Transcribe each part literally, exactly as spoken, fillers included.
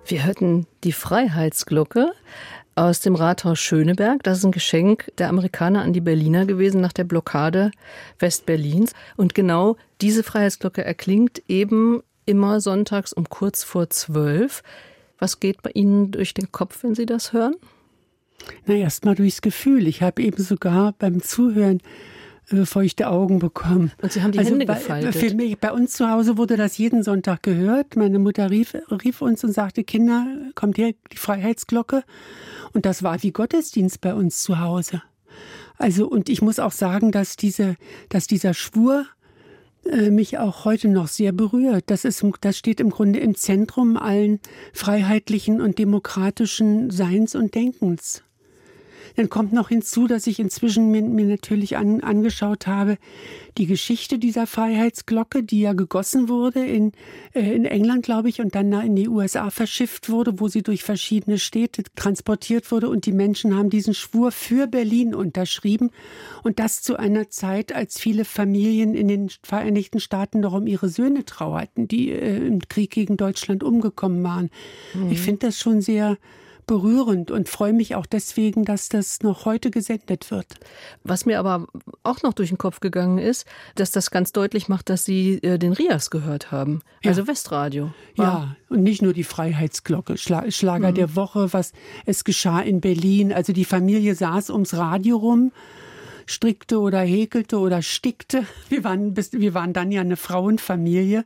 Wir hörten die Freiheitsglocke aus dem Rathaus Schöneberg. Das ist ein Geschenk der Amerikaner an die Berliner gewesen nach der Blockade Westberlins. Und genau diese Freiheitsglocke erklingt eben immer sonntags um kurz vor zwölf. Was geht bei Ihnen durch den Kopf, wenn Sie das hören? Na, erst mal durchs Gefühl. Ich habe eben sogar beim Zuhören äh, feuchte Augen bekommen. Und Sie haben die also Hände bei, gefaltet. Für mich, bei uns zu Hause wurde das jeden Sonntag gehört. Meine Mutter rief, rief uns und sagte, Kinder, kommt her, die Freiheitsglocke. Und das war wie Gottesdienst bei uns zu Hause. Also, und ich muss auch sagen, dass diese, dass dieser Schwur äh, mich auch heute noch sehr berührt. Das ist, das steht im Grunde im Zentrum allen freiheitlichen und demokratischen Seins und Denkens. Dann kommt noch hinzu, dass ich inzwischen mir, mir natürlich an, angeschaut habe, die Geschichte dieser Freiheitsglocke, die ja gegossen wurde in, äh, in England, glaube ich, und dann in die U S A verschifft wurde, wo sie durch verschiedene Städte transportiert wurde. Und die Menschen haben diesen Schwur für Berlin unterschrieben. Und das zu einer Zeit, als viele Familien in den Vereinigten Staaten noch um ihre Söhne trauerten, die äh, im Krieg gegen Deutschland umgekommen waren. Mhm. Ich finde das schon sehr berührend und freue mich auch deswegen, dass das noch heute gesendet wird. Was mir aber auch noch durch den Kopf gegangen ist, dass das ganz deutlich macht, dass Sie äh, den Rias gehört haben, also ja. Westradio. War ja, und nicht nur die Freiheitsglocke, Schla- Schlager mhm. der Woche, was es geschah in Berlin. Also die Familie saß ums Radio rum, strickte oder häkelte oder stickte. Wir waren, bis, wir waren dann ja eine Frauenfamilie.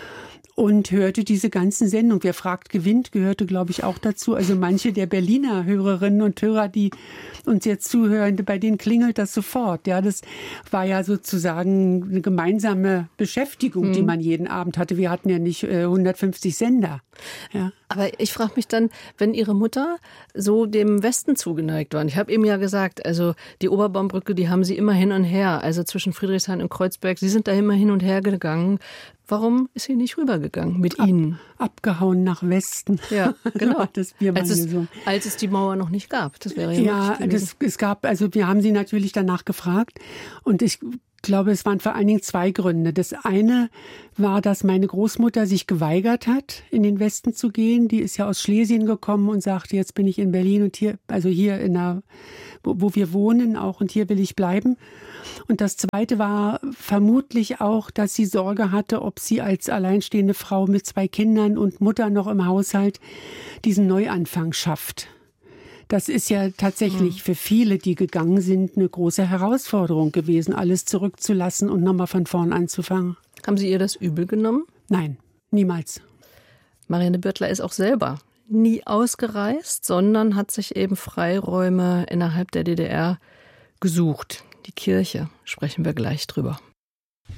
Und hörte diese ganzen Sendungen. Wer fragt, gewinnt, gehörte, glaube ich, auch dazu. Also manche der Berliner Hörerinnen und Hörer, die uns jetzt zuhören, bei denen klingelt das sofort. Ja, das war ja sozusagen eine gemeinsame Beschäftigung, mhm. die man jeden Abend hatte. Wir hatten ja nicht äh, hundertfünfzig Sender. Ja. Aber ich frage mich dann, wenn Ihre Mutter so dem Westen zugeneigt war. Ich habe eben ja gesagt, also die Oberbaumbrücke, die haben Sie immer hin und her. Also zwischen Friedrichshain und Kreuzberg, Sie sind da immer hin und her gegangen. Warum ist sie nicht rübergegangen mit Ab, Ihnen? Abgehauen nach Westen. Ja, genau. das Bier als, es, als es die Mauer noch nicht gab. Das wäre ja Ja, das, es gab, also wir haben sie natürlich danach gefragt. Und ich glaube, es waren vor allen Dingen zwei Gründe. Das eine war, dass meine Großmutter sich geweigert hat, in den Westen zu gehen. Die ist ja aus Schlesien gekommen und sagte, jetzt bin ich in Berlin und hier, also hier in der, wo, wo wir wohnen auch, und hier will ich bleiben. Und das zweite war vermutlich auch, dass sie Sorge hatte, ob sie als alleinstehende Frau mit zwei Kindern und Mutter noch im Haushalt diesen Neuanfang schafft. Das ist ja tatsächlich für viele, die gegangen sind, eine große Herausforderung gewesen, alles zurückzulassen und nochmal von vorn anzufangen. Haben Sie ihr das übel genommen? Nein, niemals. Marianne Bürtler ist auch selber nie ausgereist, sondern hat sich eben Freiräume innerhalb der D D R gesucht. Die Kirche, sprechen wir gleich drüber.